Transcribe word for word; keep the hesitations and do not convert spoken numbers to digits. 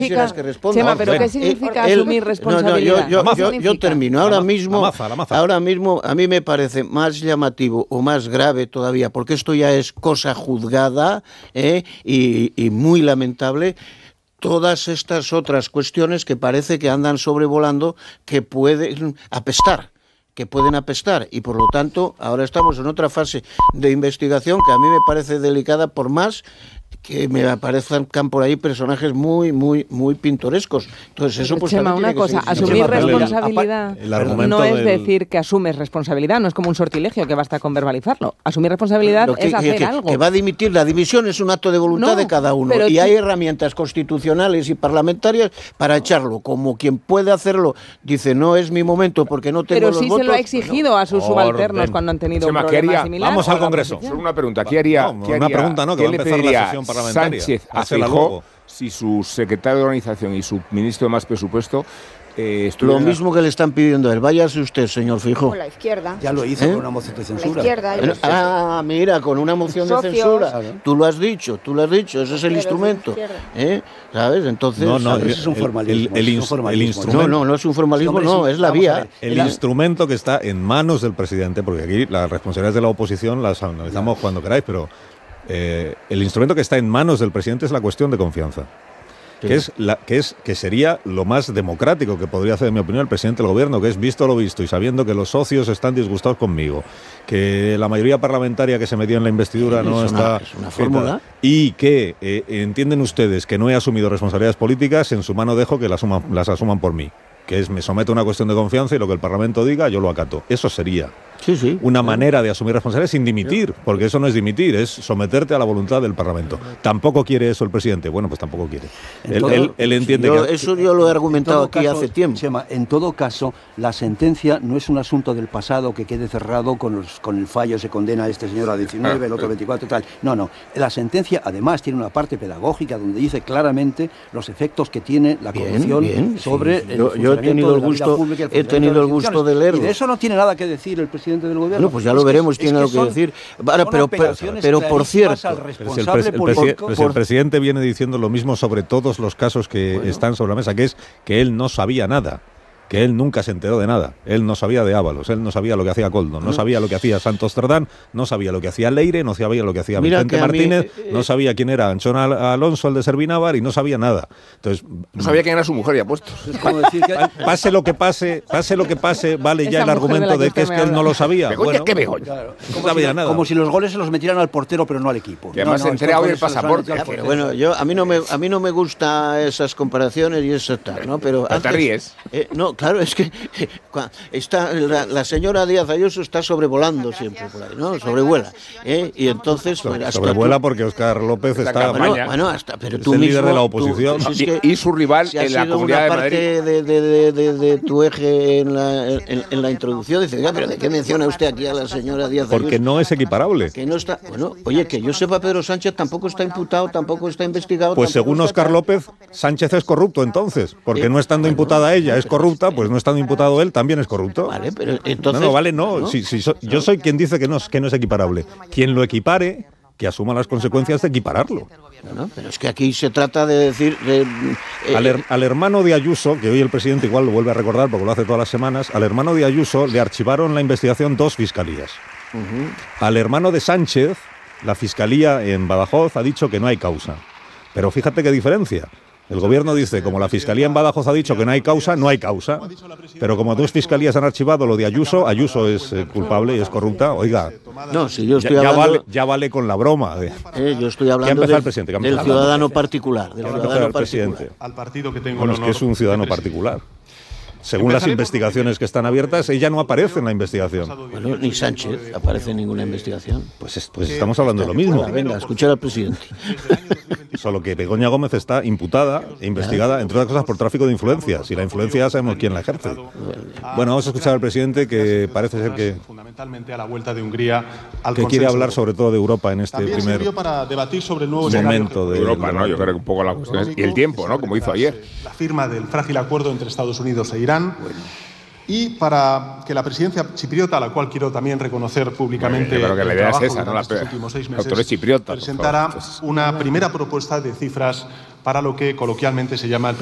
que responda. Chema, ¿pero qué significa eh, asumir responsabilidad? No, no, yo, yo, yo, yo termino. Ahora la mismo, la maza, la maza. ahora mismo a mí me parece más llamativo o más grave todavía, porque esto ya es cosa juzgada eh, y, y muy lamentable, todas estas otras cuestiones que parece que andan sobrevolando, que pueden apestar. que pueden apestar y por lo tanto ahora estamos en otra fase de investigación que a mí me parece delicada, por más que me aparezcan por ahí personajes muy, muy, muy pintorescos. Entonces eso pues Chema, una cosa, asumir responsabilidad el, el no es del... decir que asumes responsabilidad, no es como un sortilegio que basta con verbalizarlo. Asumir responsabilidad que, es hacer que, algo. Que va a dimitir, la dimisión es un acto de voluntad no, de cada uno y hay herramientas constitucionales y parlamentarias para echarlo. Como quien puede hacerlo dice, no es mi momento porque no tengo pero los sí votos. Pero sí se lo ha exigido no. a sus Orden. subalternos cuando han tenido Chema, un problema haría, similar. Vamos al Congreso. Solo una pregunta, ¿qué haría? No, ¿qué una haría, pregunta, ¿no? Que ¿qué va a le empezar pediría la sesión parlamentaria. Sánchez a Feijóo si su secretario de Organización y su ministro de Más Presupuesto eh, lo mismo que le están pidiendo a él? Váyase usted, señor Feijóo. Con la izquierda. Ya lo hizo ¿Eh? con una moción de censura. La izquierda. Bueno, ah, mira, con una moción Socios. de censura. Tú lo has dicho, tú lo has dicho, ese es el instrumento. ¿Eh? ¿Sabes? Entonces, no, no, ¿sabes? Eso es un formalismo. El, el, el, es un formalismo. el instrumento, no, no, no es un formalismo, sí, no, es la vía. El la... instrumento que está en manos del presidente, porque aquí las responsabilidades de la oposición las analizamos ya. cuando queráis, pero eh, el instrumento que está en manos del presidente es la cuestión de confianza. Sí. Que es la que es que sería lo más democrático que podría hacer, en mi opinión, el presidente del gobierno, que es visto lo visto y sabiendo que los socios están disgustados conmigo, que la mayoría parlamentaria que se metió en la investidura sí, no es está una, es una fórmula y que eh, entienden ustedes que no he asumido responsabilidades políticas, en su mano dejo que las asuman, las asuman por mí, que es me someto a una cuestión de confianza y lo que el Parlamento diga yo lo acato. Eso sería sí, sí, una sí. manera de asumir responsabilidades sin dimitir, porque eso no es dimitir, es someterte a la voluntad del Parlamento. Tampoco quiere eso el presidente. Bueno, pues tampoco quiere. Él, todo, él, él entiende yo, que... Eso yo lo he argumentado aquí caso, hace tiempo. Chema, en todo caso, la sentencia no es un asunto del pasado que quede cerrado con, los, con el fallo, se condena a este señor a diecinueve, el otro a veinticuatro y tal. No, no. La sentencia además tiene una parte pedagógica donde dice claramente los efectos que tiene la corrupción bien, bien, sobre sí, sí. el yo, yo he tenido el gusto, he tenido el gusto de leerlo. Y de eso no tiene nada que decir el presidente del gobierno. Bueno, pues ya lo veremos, tiene algo que decir. Ahora, pero, pero, pero por cierto, pero si el, pres, el, presi pues el presidente viene diciendo lo mismo sobre todos los casos que bueno. están sobre la mesa, que es que él no sabía nada. Que él nunca se enteró de nada. Él no sabía de Ábalos, él no sabía lo que hacía Coldo, no sabía lo que hacía Santos Cerdán, no sabía lo que hacía Leire, no sabía lo que hacía Mira Vicente que Martínez, mí, eh, no sabía quién era Anchón Alonso, el de Servinávar, y no sabía nada. Entonces, no sabía quién era su mujer y apuestos. Pase lo que pase, pase lo que pase, vale Esa ya el argumento de, de que es que él no lo sabía. Begoña, bueno, ¿qué Begoña? Claro, no sabía si, nada. Como si los goles se los metieran al portero, pero no al equipo. Que además no, no, se entera hoy el pasaporte. Pero bueno, yo a mí no me a mí no me gustan esas comparaciones y eso tal, ¿no? Pero antes, te ríes. Eh, no, claro, es que está la, la señora Díaz Ayuso está sobrevolando siempre por ahí, ¿no? Sobrevuela, ¿eh? Y entonces Sobre, hasta sobrevuela tú, porque Óscar López está bueno, bueno, hasta pero tú es el mismo, líder de la oposición tú, y, es que y su rival si en la Comunidad de Madrid. De, de, de, de, de tu eje en la, en, en la introducción dice, pero ¿de qué menciona usted aquí a la señora Díaz Ayuso? Porque no es equiparable. Que no está, bueno, oye, que yo sepa, Pedro Sánchez tampoco está imputado, tampoco está investigado. Pues según Óscar está... López, Sánchez es corrupto entonces, porque ¿Eh? no estando bueno, imputada ella es corrupta, pues no estando imputado él también es corrupto. Vale, pero entonces... No, no, vale, no. ¿no? Si, si so, yo soy quien dice que no, que no es equiparable. Quien lo equipare, que asuma las consecuencias de equipararlo. No, pero es que aquí se trata de decir... De, eh, al, her, al hermano de Ayuso, que hoy el presidente igual lo vuelve a recordar porque lo hace todas las semanas, al hermano de Ayuso le archivaron la investigación dos fiscalías. Uh-huh. Al hermano de Sánchez, la fiscalía en Badajoz ha dicho que no hay causa. Pero fíjate qué diferencia. El gobierno dice, como la Fiscalía en Badajoz ha dicho que no hay causa, no hay causa. Pero como dos fiscalías han archivado lo de Ayuso, Ayuso es eh, culpable y es corrupta. Oiga, no, si yo estoy ya, hablando, ya, vale, ya vale con la broma. De, eh, yo estoy hablando del, del ciudadano hablando? particular. Del ciudadano el particular. Presidente. Al partido que tengo bueno, es que es un ciudadano particular. Según las investigaciones que están abiertas, ella no aparece en la investigación. Bueno, ni Sánchez aparece en ninguna investigación. Pues, es, pues estamos hablando de lo mismo. Venga, venga, escuchar al presidente. Solo que Begoña Gómez está imputada e investigada, entre otras cosas, por tráfico de influencias. Y la influencia ya sabemos quién la ejerce. Bueno, vamos a escuchar al presidente que parece ser que, fundamentalmente a la vuelta de Hungría al que quiere hablar sobre todo de Europa en este También primer para debatir sobre el nuevo momento de Europa, ¿no? Yo creo que un poco la cuestión es, y el tiempo, ¿no? Como hizo ayer. La firma del frágil acuerdo entre Estados Unidos e Irán. Bueno. Y para que la presidencia chipriota, a la cual quiero también reconocer públicamente Bueno, que la el idea es trabajo esa, ¿no? durante La- estos últimos seis la meses, autoridad chipriota, por presentará favor. una primera propuesta de cifras para lo que coloquialmente se llama el